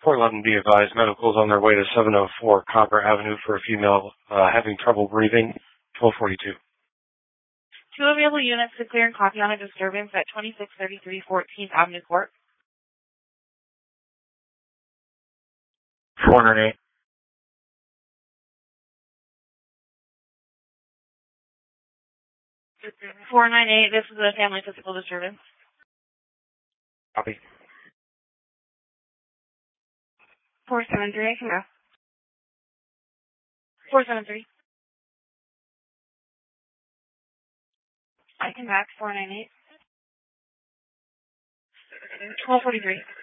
411, be advised, medical's on their way to 704 Copper Avenue for a female having trouble breathing, 1242. Two available units to clear and copy on a disturbance at 2633 14th Avenue Court. 408. This is a family physical disturbance. Copy. 473, I can go. 473. I can back 498. 1243.